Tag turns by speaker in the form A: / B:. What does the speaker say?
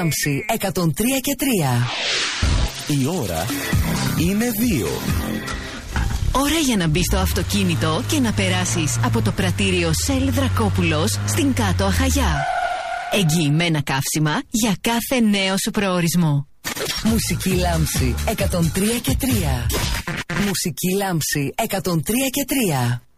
A: Λάμψη 103 και 3.
B: Η ώρα είναι 2.
C: Ώρα για να μπεις στο αυτοκίνητο και να περάσεις από το πρατήριο Shell Δρακόπουλος στην Κάτω Αχαγιά. Εγγυημένα καύσιμα για κάθε νέο σου προορισμό.
A: Μουσική Λάμψη 103 και 3. Μουσική Λάμψη 103 και 3.